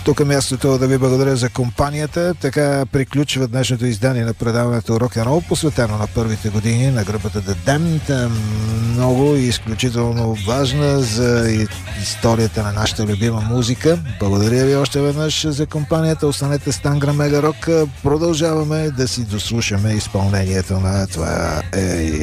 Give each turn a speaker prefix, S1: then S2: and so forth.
S1: Тук е мястото да ви благодаря за компанията. Така приключва днешното издание на предаването Рок-н-рол, посветено на първите години на групата The Damned. Много и изключително важна за историята на нашата любима музика. Благодаря ви още веднъж за компанията. Останете с Тангра Мега Рок. Продължаваме да си дослушаме изпълнението на това